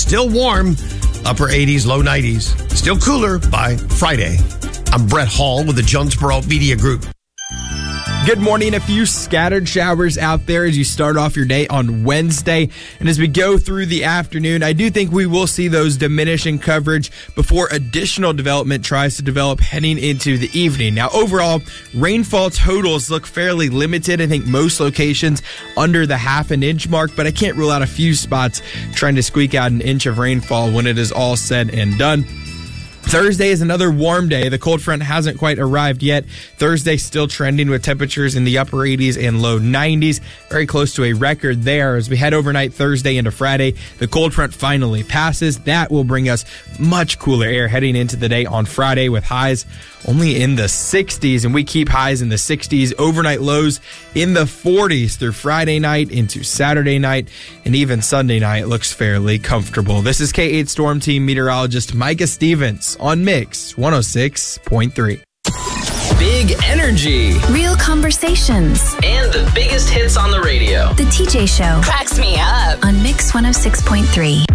Still warm, upper 80s, low 90s. Still cooler by Friday. I'm Brett Hall with the Jonesboro Media Group. Good morning. A few scattered showers out there as you start off your day on Wednesday. And as we go through the afternoon, I do think we will see those diminish in coverage before additional development tries to develop heading into the evening. Now, overall, rainfall totals look fairly limited. I think most locations under the half an inch mark, but I can't rule out a few spots trying to squeak out an inch of rainfall when it is all said and done. Thursday is another warm day. The cold front hasn't quite arrived yet. Thursday still trending with temperatures in the upper 80s and low 90s. Very close to a record there. As we head overnight Thursday into Friday, the cold front finally passes. That will bring us much cooler air heading into the day on Friday with highs only in the 60s. And we keep highs in the 60s, overnight lows in the 40s through Friday night into Saturday night. And even Sunday night looks fairly comfortable. This is K8 Storm Team meteorologist Micah Stevens on Mix 106.3. Big energy. Real conversations. And the biggest hits on the radio. The TJ Show. Cracks me up. On Mix 106.3.